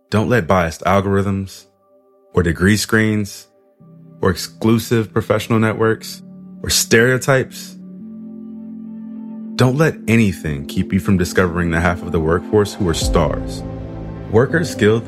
Don't let biased algorithms or degree screens or exclusive professional networks or stereotypes. Don't let anything keep you from discovering the half of the workforce who are stars. Workers skilled